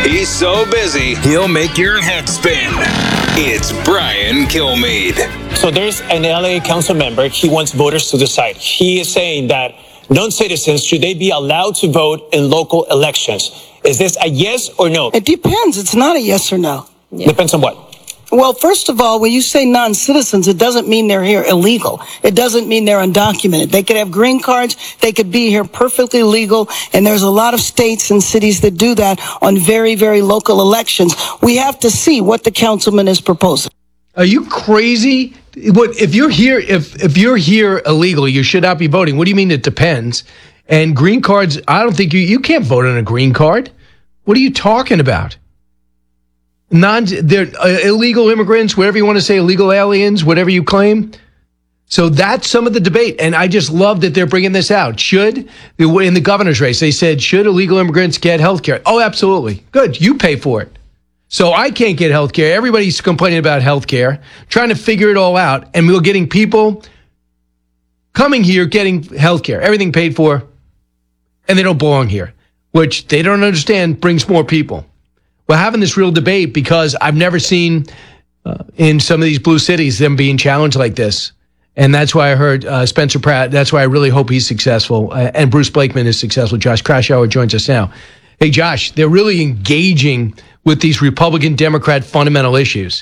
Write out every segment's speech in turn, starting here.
He's so busy, he'll make your head spin. It's Brian Kilmeade. So there's an LA council member. He wants voters to decide. He is saying that non-citizens, should they be allowed to vote in local elections? Is this a yes or no? It depends. It's not a yes or no. Yeah. Depends on what? Well, first of all, when you say non-citizens, it doesn't mean they're here illegal. It doesn't mean they're undocumented. They could have green cards. They could be here perfectly legal. And there's a lot of states and cities that do that on very, very local elections. We have to see what the councilman is proposing. Are you crazy? What if you're here? If you're here illegally, you should not be voting. What do you mean? It depends. And green cards, I don't think you can't vote on a green card. What are you talking about? They're illegal immigrants, whatever you want to say, illegal aliens, whatever you claim. So that's some of the debate. And I just love that they're bringing this out. In the governor's race, they said, should illegal immigrants get health care? Oh, absolutely. Good. You pay for it. So I can't get health care. Everybody's complaining about health care, trying to figure it all out. And we're getting people coming here, getting health care, everything paid for, and they don't belong here, which they don't understand brings more people. We're having this real debate because I've never seen in some of these blue cities them being challenged like this. And that's why I heard Spencer Pratt. That's why I really hope he's successful. And Bruce Blakeman is successful. Josh Kraushaar joins us now. Hey, Josh, they're really engaging with these Republican-Democrat fundamental issues.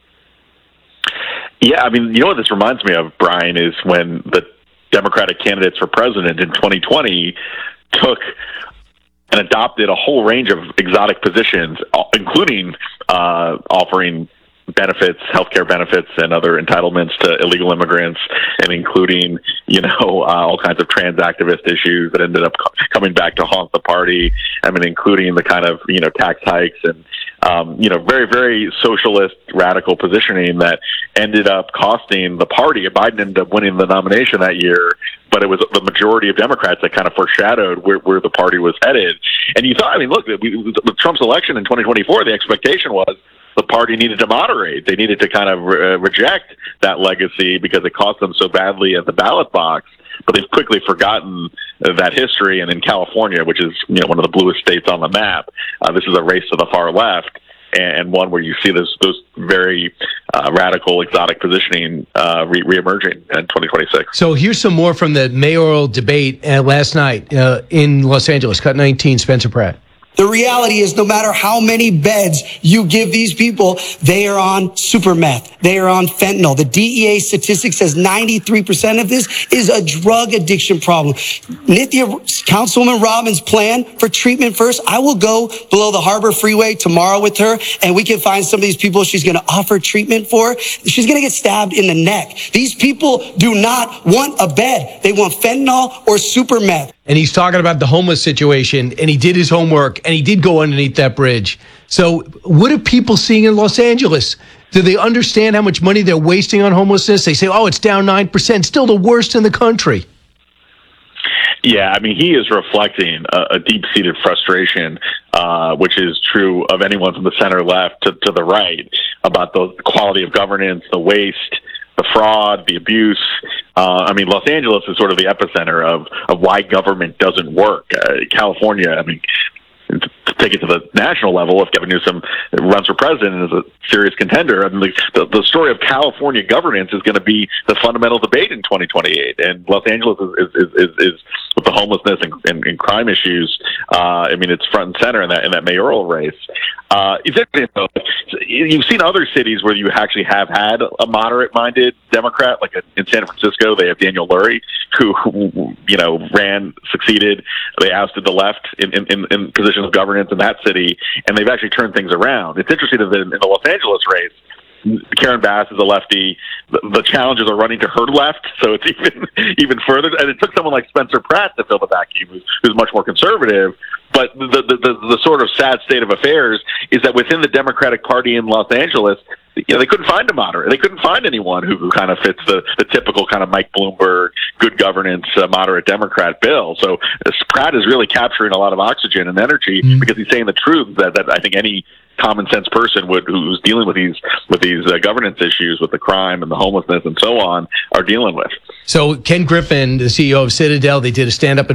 Yeah, I mean, you know what this reminds me of, Brian, is when the Democratic candidates for president in 2020 took and adopted a whole range of exotic positions, including offering benefits, healthcare benefits, and other entitlements to illegal immigrants, and including, all kinds of trans activist issues that ended up coming back to haunt the party. I mean, including the kind of, tax hikes and, very, very socialist, radical positioning that ended up costing the party. Biden ended up winning the nomination that year, but it was the majority of Democrats that kind of foreshadowed where the party was headed. And you thought, look, with Trump's election in 2024, the expectation was the party needed to moderate. They needed to kind of reject that legacy because it cost them so badly at the ballot box. But they've quickly forgotten that history. And in California, which is one of the bluest states on the map, this is a race to the far left, and one where you see those very radical, exotic positioning reemerging in 2026. So here's some more from the mayoral debate last night in Los Angeles. Cut 19, Spencer Pratt. The reality is no matter how many beds you give these people, they are on super meth. They are on fentanyl. The DEA statistic says 93% of this is a drug addiction problem. Nithya, Councilwoman Robbins' plan for treatment first, I will go below the Harbor Freeway tomorrow with her, and we can find some of these people she's going to offer treatment for. She's going to get stabbed in the neck. These people do not want a bed. They want fentanyl or super meth. And he's talking about the homeless situation, and he did his homework, and he did go underneath that bridge. So what are people seeing in Los Angeles? Do they understand how much money they're wasting on homelessness? They say, it's down 9%, still the worst in the country. Yeah, I mean, he is reflecting a deep-seated frustration, which is true of anyone from the center left to the right, about the quality of governance, the waste, the fraud, the abuse. Los Angeles is sort of the epicenter of why government doesn't work. California, to take it to the national level, if Gavin Newsom runs for president and is a serious contender, the story of California governance is going to be the fundamental debate in 2028. And Los Angeles is with the homelessness and crime issues. It's front and center in that mayoral race. It's interesting, though. You've seen other cities where you actually have had a moderate-minded Democrat, like in San Francisco, they have Daniel Lurie, who succeeded. They ousted the left in positions of governance in that city, and they've actually turned things around. It's interesting that in the Los Angeles race, Karen Bass is a lefty. The challengers are running to her left, so it's even further. And it took someone like Spencer Pratt to fill the vacuum, who's much more conservative. But the sort of sad state of affairs is that within the Democratic Party in Los Angeles, they couldn't find a moderate. They couldn't find anyone who kind of fits the typical kind of Mike Bloomberg, good governance, moderate Democrat bill. So Pratt is really capturing a lot of oxygen and energy because he's saying the truth that I think any common sense person who's dealing with these governance issues, with the crime and the homelessness and so on, are dealing with. So Ken Griffin, the CEO of Citadel, they did a stand-up